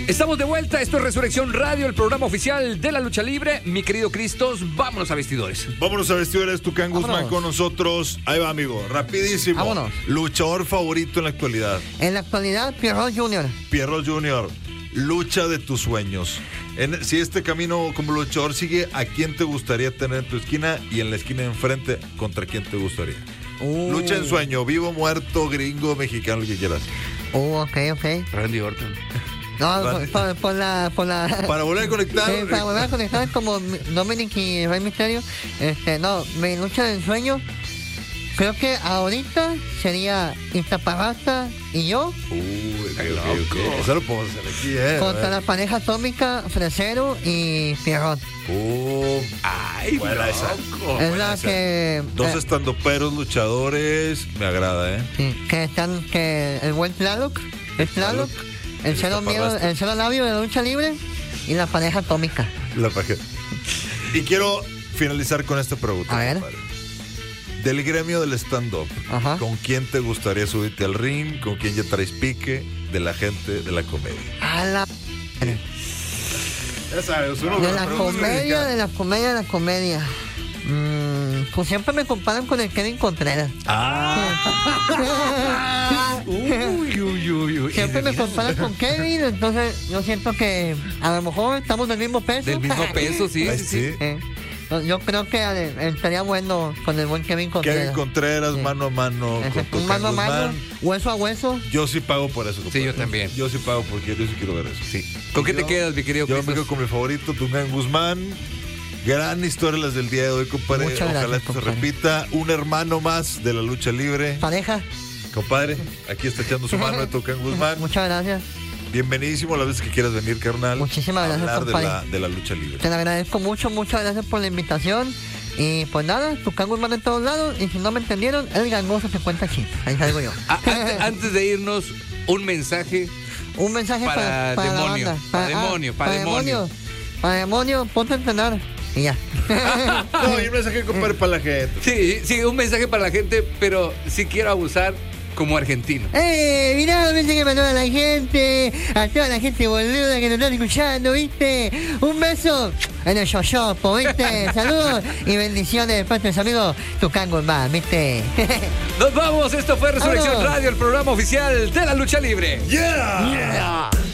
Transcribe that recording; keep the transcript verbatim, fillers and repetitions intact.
Estamos de vuelta, esto es Resurrección Radio, el programa oficial de la lucha libre. Mi querido Cristos, vámonos a vestidores. Vámonos a vestidores, Tucán Guzmán con nosotros. Ahí va, amigo, rapidísimo. Vámonos. Luchador favorito en la actualidad. En la actualidad, Pierrot junior Pierrot junior Lucha de tus sueños. En, si este camino como luchador sigue, ¿a quién te gustaría tener en tu esquina? Y en la esquina de enfrente, ¿contra quién te gustaría? Uh. Lucha en sueño, vivo, muerto, gringo, mexicano, lo que quieras. Uh, ok, ok. Randy Orton. No, por, por, por la, por la... Para volver a conectar. Sí, para volver a conectar como Dominic y Rey Mysterio. Este, no, mi lucha del sueño, creo que ahorita sería Iztapalapa y yo. Uy, okay, okay, okay. Eso lo podemos hacer aquí, eh. Contra la pareja atómica, Fresero y Pierrot. Uh, Ay, buena esa. Es la que... Dos eh, estandoperos luchadores, me agrada, eh. Sí, que están, que el buen Tlaloc, el Tlaloc. El cero miedo, el cero labio de la lucha libre y la pareja atómica. La pareja. Y quiero finalizar con esta pregunta. A ver. Compadre. Del gremio del stand-up, ¿con quién te gustaría subirte al ring? ¿Con quién ya traes pique? De la gente de la comedia. A la... Ya sabes, uno de la comedia, de la comedia, de la comedia. Mm, pues siempre me comparan con el Kevin Contreras. Ah. uy, uy, uy, uy. Siempre me comparan con Kevin, entonces yo siento que a lo mejor estamos del mismo peso. Del mismo peso, sí, Ay, sí, sí. sí. Eh, yo creo que eh, estaría bueno con el buen Kevin Contreras. Kevin Contreras, Sí. mano a mano. Exacto, Con mano a Tucán mano, Guzmán. hueso a hueso. Yo sí pago por eso, compadre. Sí, yo también. Yo sí pago porque yo sí quiero ver eso. Sí. ¿Con qué Yo- te quedas, mi querido Yo me Cristos? quedo con mi favorito, Tucán Guzmán. Gran historia las del día de hoy, compadre. Muchas Ojalá gracias, esto se compadre. repita. Un hermano más de la lucha libre. Pareja, Compadre, aquí está echando su mano de Tucán Guzmán. muchas gracias. Bienvenidísimo a las veces que quieras venir, carnal. Muchísimas a gracias, hablar de compadre. la, de la lucha libre. Te lo agradezco mucho, muchas gracias por la invitación. Y pues nada, Tucán Guzmán en todos lados. Y si no me entendieron, el gangoso se cuenta chip. Ahí salgo yo. Ah, antes, antes de irnos, un mensaje. Un mensaje Para para, para la demonio, banda. para demonio, para demonio. Para demonio, ponte a entrenar. Y ya. No, y un mensaje, compadre, para la gente. Sí, sí, un mensaje para la gente, pero sí quiero abusar como argentino. ¡Eh! Mirá, viste que mandó a la gente, a toda la gente boluda que nos está escuchando, ¿viste? Un beso en el yoyopo, ¿viste? Saludos y bendiciones de parte de su amigo Tucán Guzmán, ¿viste? Nos vamos, esto fue Resurrección ¡Vámonos! Radio, el programa oficial de la lucha libre. ¡Yeah! Yeah.